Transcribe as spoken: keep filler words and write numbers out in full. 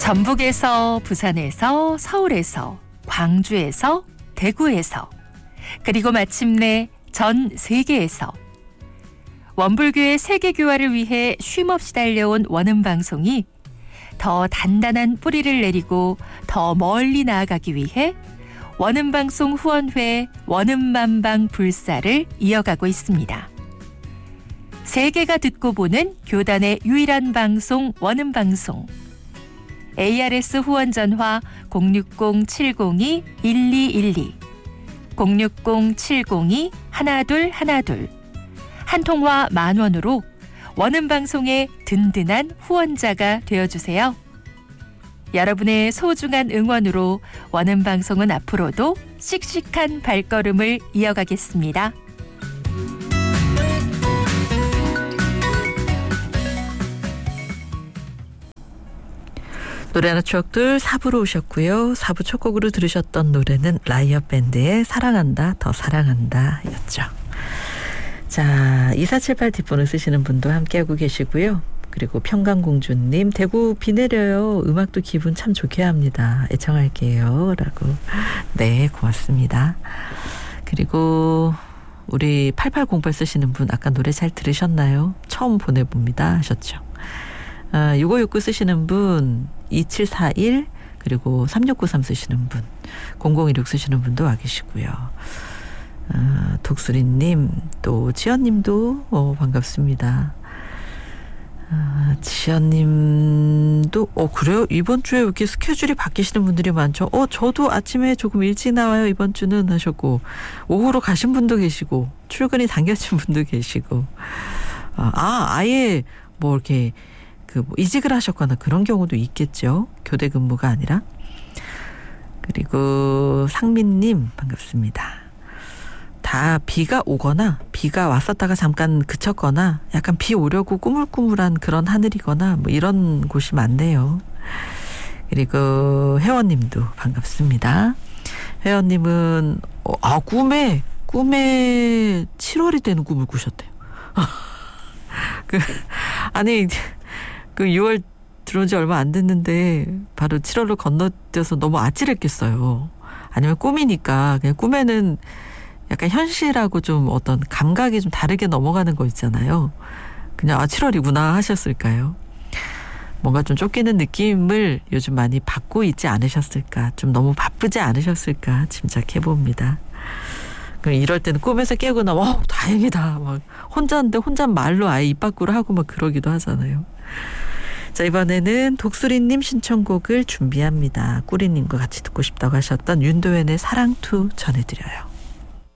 전북에서, 부산에서, 서울에서, 광주에서, 대구에서, 그리고 마침내 전 세계에서 원불교의 세계교화를 위해 쉼없이 달려온 원음방송이 더 단단한 뿌리를 내리고 더 멀리 나아가기 위해 원음방송 후원회 원음만방 불사를 이어가고 있습니다. 세계가 듣고 보는 교단의 유일한 방송 원음방송. 에이아르에스 후원 전화 공육공 칠공이 일이일이, 공육공 칠공이 일이일이, 한 통화 만 원으로 원음방송의 든든한 후원자가 되어주세요. 여러분의 소중한 응원으로 원음방송은 앞으로도 씩씩한 발걸음을 이어가겠습니다. 노래나 추억들 사 부로 오셨고요. 사 부 첫 곡으로 들으셨던 노래는 라이엇 밴드의 사랑한다 더 사랑한다 였죠. 자, 이사칠팔 뒷번호 쓰시는 분도 함께하고 계시고요. 그리고 평강공주님, 대구 비 내려요. 음악도 기분 참 좋게 합니다. 애청할게요. 라고. 네, 고맙습니다. 그리고 우리 팔팔공팔 쓰시는 분, 아까 노래 잘 들으셨나요? 처음 보내봅니다 하셨죠. 아, 육오육구 쓰시는 분, 이칠사일, 그리고 삼육구삼 쓰시는 분, 공공일육 쓰시는 분도 와 계시고요. 아, 독수리님, 또 지연님도 어, 반갑습니다. 아, 지연님도 어 그래요? 이번 주에 이렇게 스케줄이 바뀌시는 분들이 많죠. 어 저도 아침에 조금 일찍 나와요 이번 주는 하셨고, 오후로 가신 분도 계시고, 출근이 당겨진 분도 계시고, 아, 아 아예 뭐 이렇게 그 뭐 이직을 하셨거나 그런 경우도 있겠죠. 교대 근무가 아니라. 그리고 상민님 반갑습니다. 다 비가 오거나 비가 왔었다가 잠깐 그쳤거나 약간 비 오려고 꾸물꾸물한 그런 하늘이거나 뭐 이런 곳이 많네요. 그리고 회원님도 반갑습니다. 회원님은 어, 아 꿈에 꿈에 칠월이 되는 꿈을 꾸셨대요. 그 아니 그 유월 들어온 지 얼마 안 됐는데 바로 칠월로 건너뛰어서 너무 아찔했겠어요. 아니면 꿈이니까 그냥 꿈에는 약간 현실하고 좀 어떤 감각이 좀 다르게 넘어가는 거 있잖아요. 그냥 아 칠월이구나 하셨을까요? 뭔가 좀 쫓기는 느낌을 요즘 많이 받고 있지 않으셨을까? 좀 너무 바쁘지 않으셨을까? 짐작해봅니다. 그럼 이럴 때는 꿈에서 깨거나 와 다행이다 막 혼자인데 혼잣말로 아예 입 밖으로 하고 막 그러기도 하잖아요. 자, 이번에는 독수리님 신청곡을 준비합니다. 꾸리님과 같이 듣고 싶다고 하셨던 윤도현의 사랑투 전해드려요.